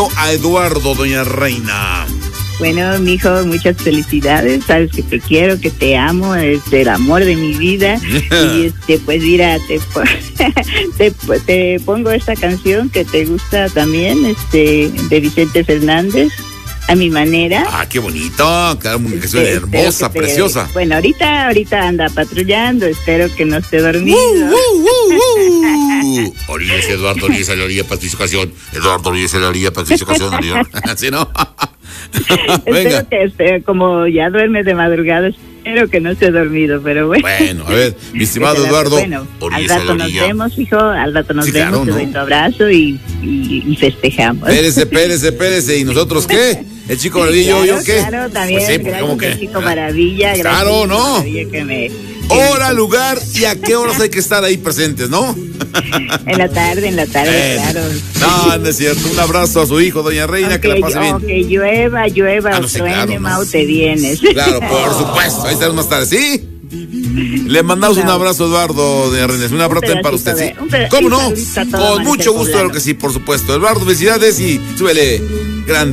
niño a Eduardo, doña Reina? Bueno, mijo, muchas felicidades. Sabes que te quiero, que te amo, es el amor de mi vida. Y pues mira, te pongo esta canción que te gusta también, de Vicente Fernández, A Mi Manera. Ah, qué bonito, claro, una canción hermosa, preciosa. Bueno, ahorita anda patrullando, espero que no esté dormido. Oríllese, Eduardo, oríllese a la orilla para tu canción. Eduardo, oríllese a la orilla para tu canción. ¿Sí, no? Venga. Espero que como ya duerme de madrugada, espero que no esté dormido, pero bueno. Bueno, a ver, mi estimado Eduardo. Bueno, al rato nos vemos, hijo, al rato nos vemos, te doy tu abrazo y festejamos. Espérese, ¿y nosotros qué? ¿El Chico Maravilla y yo qué? Claro, también, pues sí, pues, ¿cómo que? El Chico Maravilla. Claro, ¿no? Que hora, lugar y a qué horas hay que estar ahí presentes, ¿no? En la tarde, claro. No es cierto. Un abrazo a su hijo, doña Reina, que la pase bien. Que llueva, no, sí, claro, Mau, te vienes. Claro, por supuesto. Ahí estaremos más tarde, ¿sí? Le mandamos un abrazo, Eduardo, doña Reina. Un abrazo para usted, ¿sí? ¿Cómo no? Con mucho gusto, claro que sí, por supuesto. Eduardo, felicidades y súbele grande.